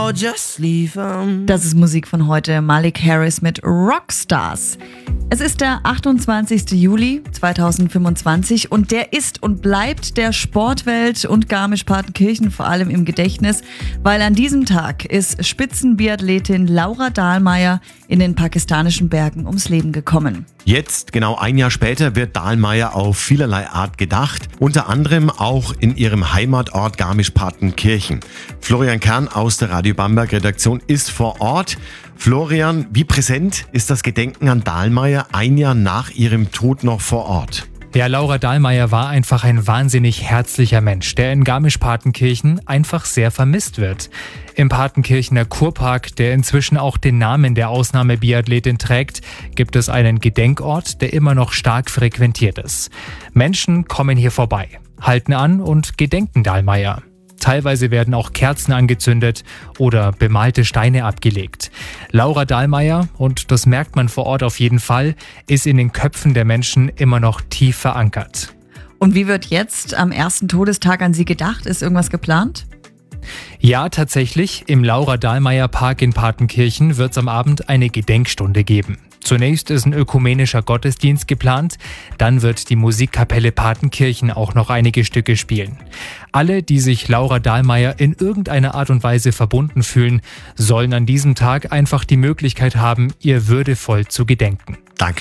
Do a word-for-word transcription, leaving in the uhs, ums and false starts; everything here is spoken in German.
or just leave 'em. Das ist Musik von heute, Malik Harris mit Rockstars. Es ist der achtundzwanzigster Juli zweitausendfünfundzwanzig und der ist und bleibt der Sportwelt und Garmisch-Partenkirchen vor allem im Gedächtnis, weil an diesem Tag ist Spitzenbiathletin Laura Dahlmeier in den pakistanischen Bergen ums Leben gekommen. Jetzt, genau ein Jahr später, wird Dahlmeier auf vielerlei Art gedacht, unter anderem auch in ihrem Heimatort Garmisch-Partenkirchen. Florian Kern aus der Radio Bamberg Redaktion ist vor Ort. Florian, wie präsent ist das Gedenken an Dahlmeier ein Jahr nach ihrem Tod noch vor Ort? Ja, Laura Dahlmeier war einfach ein wahnsinnig herzlicher Mensch, der in Garmisch-Partenkirchen einfach sehr vermisst wird. Im Partenkirchener Kurpark, der inzwischen auch den Namen der Ausnahmebiathletin trägt, gibt es einen Gedenkort, der immer noch stark frequentiert ist. Menschen kommen hier vorbei, halten an und gedenken Dahlmeier. Teilweise werden auch Kerzen angezündet oder bemalte Steine abgelegt. Laura Dahlmeier, und das merkt man vor Ort auf jeden Fall, ist in den Köpfen der Menschen immer noch tief verankert. Und wie wird jetzt am ersten Todestag an sie gedacht? Ist irgendwas geplant? Ja, tatsächlich. Im Laura-Dahlmeier-Park in Partenkirchen wird es am Abend eine Gedenkstunde geben. Zunächst ist ein ökumenischer Gottesdienst geplant, dann wird die Musikkapelle Partenkirchen auch noch einige Stücke spielen. Alle, die sich Laura Dahlmeier in irgendeiner Art und Weise verbunden fühlen, sollen an diesem Tag einfach die Möglichkeit haben, ihr würdevoll zu gedenken. Danke.